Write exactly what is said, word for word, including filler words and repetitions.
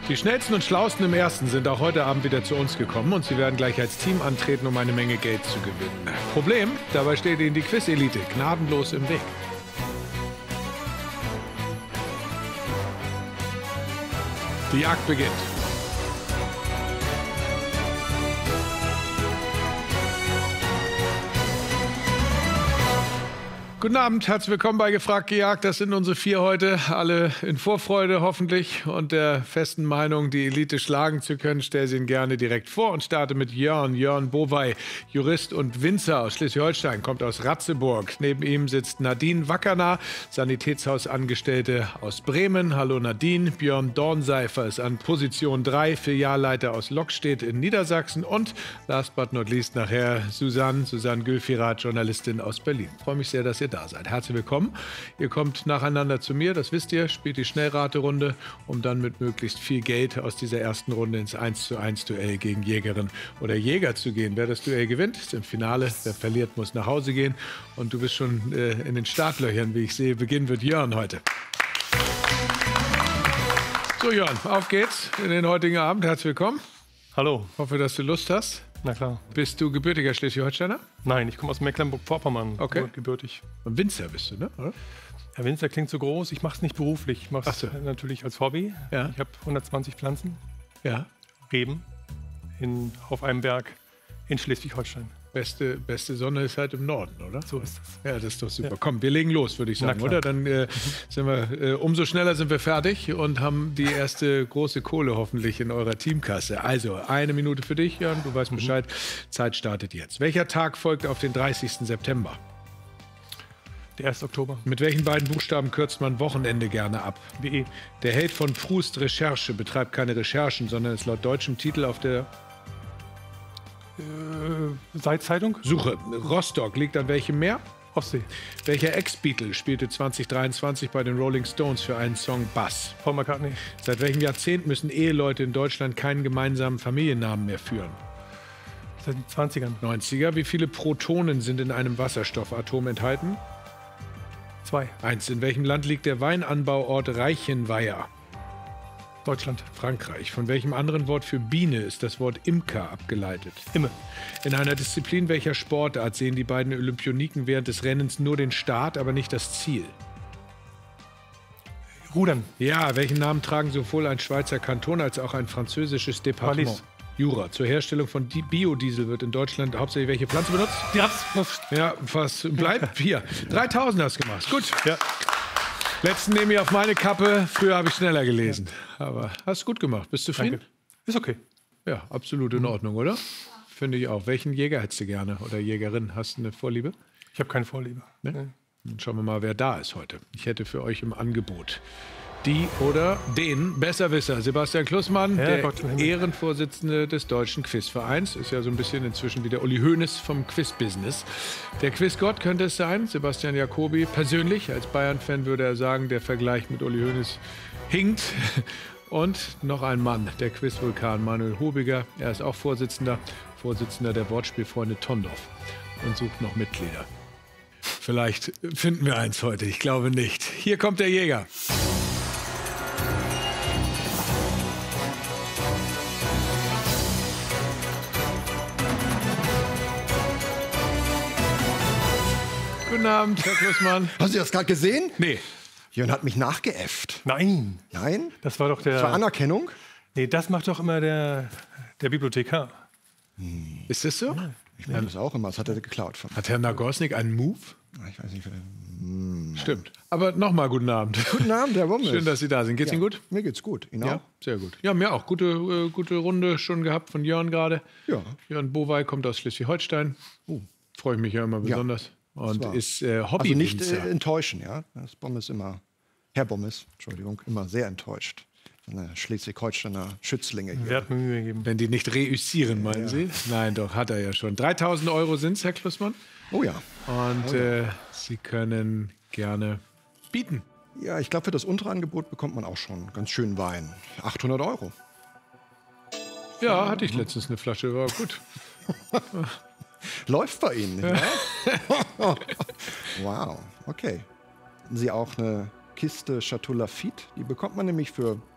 Die schnellsten und schlausten im Ersten sind auch heute Abend wieder zu uns gekommen und sie werden gleich als Team antreten, um eine Menge Geld zu gewinnen. Problem, dabei steht ihnen die Quiz-Elite gnadenlos im Weg. Die Jagd beginnt. Guten Abend, herzlich willkommen bei Gefragt gejagt. Das sind unsere vier heute, alle in Vorfreude hoffentlich und der festen Meinung, die Elite schlagen zu können. Stelle sie Ihnen gerne direkt vor und starte mit Jörn. Jörn Bowey, Jurist und Winzer aus Schleswig-Holstein, kommt aus Ratzeburg. Neben ihm sitzt Nadine Wackerner, Sanitätshausangestellte aus Bremen. Hallo Nadine. Björn Dornseifer ist an Position drei, Filialleiter aus Lockstedt in Niedersachsen. Und last but not least nachher Susanne, Susanne Gülfirat, Journalistin aus Berlin. Ich freue mich sehr, dass ihr da seid. Herzlich willkommen. Ihr kommt nacheinander zu mir, das wisst ihr, spielt die Schnellraterunde, um dann mit möglichst viel Geld aus dieser ersten Runde ins eins zu eins Duell gegen Jägerin oder Jäger zu gehen. Wer das Duell gewinnt, ist im Finale. Wer verliert, muss nach Hause gehen. Und du bist schon äh, in den Startlöchern, wie ich sehe. Beginn wird Jörn heute. So Jörn, auf geht's in den heutigen Abend. Herzlich willkommen. Hallo. Hoffe, dass du Lust hast. Na klar. Bist du gebürtiger Schleswig-Holsteiner? Nein, ich komme aus Mecklenburg-Vorpommern. Okay. Gebürtig. Und Winzer bist du, ne? Oder? Herr Winzer klingt so groß. Ich mache es nicht beruflich. Ich mache es so. natürlich als Hobby. Ja. Ich habe hundertzwanzig Pflanzen, Ja. Reben, in, auf einem Berg in Schleswig-Holstein. Beste, beste Sonne ist halt im Norden, oder? So ist es. Ja, das ist doch super. Ja. Komm, wir legen los, würde ich sagen, oder? Dann äh, sind wir, äh, umso schneller sind wir fertig und haben die erste große Kohle hoffentlich in eurer Teamkasse. Also, eine Minute für dich, Jörn, du weißt Bescheid. Zeit startet jetzt. Welcher Tag folgt auf den dreißigsten September? Der erste Oktober. Mit welchen beiden Buchstaben kürzt man Wochenende gerne ab? W E. Der Held von Proust Recherche betreibt keine Recherchen, sondern ist laut deutschem Titel auf der Äh, Seit-Zeitung? Suche. Rostock liegt an welchem Meer? Ostsee. Welcher Ex-Beatle spielte zwanzig dreiundzwanzig bei den Rolling Stones für einen Song Bass? Paul McCartney. Seit welchem Jahrzehnt müssen Eheleute in Deutschland keinen gemeinsamen Familiennamen mehr führen? Seit den zwanzigern. neunziger. Wie viele Protonen sind in einem Wasserstoffatom enthalten? Zwei. Eins. In welchem Land liegt der Weinanbauort Reichenweiher? Deutschland. Frankreich. Von welchem anderen Wort für Biene ist das Wort Imker abgeleitet? Imme. In einer Disziplin welcher Sportart sehen die beiden Olympioniken während des Rennens nur den Start, aber nicht das Ziel? Rudern. Ja, welchen Namen tragen sowohl ein Schweizer Kanton als auch ein französisches Departement? Wallis. Jura. Zur Herstellung von Di- Biodiesel wird in Deutschland hauptsächlich welche Pflanze benutzt? Die Raps. Ja, fast. Bleibt vier. dreitausend hast du gemacht. Gut. Ja. Letzten nehme ich auf meine Kappe. Früher habe ich schneller gelesen. Aber hast du gut gemacht. Bist du zufrieden? Danke. Ist okay. Ja, absolut in Ordnung, oder? Finde ich auch. Welchen Jäger hättest du gerne oder Jägerin? Hast du eine Vorliebe? Ich habe keine Vorliebe. Ne? Nee. Dann schauen wir mal, wer da ist heute. Ich hätte für euch im Angebot die oder den Besserwisser. Sebastian Klussmann, Ja, der Gott im Himmel. Ehrenvorsitzende des Deutschen Quizvereins. Ist ja so ein bisschen inzwischen wie der Uli Hoeneß vom Quizbusiness. Der Quizgott könnte es sein. Sebastian Jacobi persönlich, als Bayern-Fan würde er sagen, der Vergleich mit Uli Hoeneß hinkt. Und noch ein Mann, der Quizvulkan Manuel Hobiger. Er ist auch Vorsitzender, Vorsitzender der Wortspielfreunde Tondorf und sucht noch Mitglieder. Vielleicht finden wir eins heute, ich glaube nicht. Hier kommt der Jäger. Guten Abend, Herr Klussmann. Hast du das gerade gesehen? Nee. Jörn hat mich nachgeäfft. Nein. Nein? Das war doch der. Das war Anerkennung? Nee, das macht doch immer der, der Bibliothekar. Ist das so? Ich meine das auch immer. Das hat er geklaut von. Hat Herr Nagosnik einen Move? Ich weiß nicht. wer- Stimmt. Aber nochmal guten Abend. Guten Abend, Herr Wummel. Schön, dass Sie da sind. Geht's Ihnen gut? Mir geht's gut. Ihnen Ja, auch? sehr gut. Ja, mir auch. Gute, äh, gute Runde schon gehabt von Jörn gerade. Ja. Jörn Bowey kommt aus Schleswig-Holstein. Oh. Freue ich mich ja immer besonders. Und war- ist äh, Also Hobby. nicht äh, enttäuschen, ja? Das Bommes immer, Herr Bommes, Entschuldigung, immer sehr enttäuscht. So eine Schleswig-Holsteiner Schützlinge hier. Wer hat mir Mühe gegeben? Wenn die nicht reüssieren, meinen Sie? Nein, doch, hat er ja schon. dreitausend Euro sind es, Herr Klussmann. Oh ja. Und äh, Sie können gerne bieten. Ja, ich glaube, für das untere Angebot bekommt man auch schon ganz schön Wein. achthundert Euro. Ja, hatte ich letztens eine Flasche, war gut. Läuft bei Ihnen, nicht wahr? Wow, okay. Haben Sie auch eine Kiste Chateau Lafite? Die bekommt man nämlich für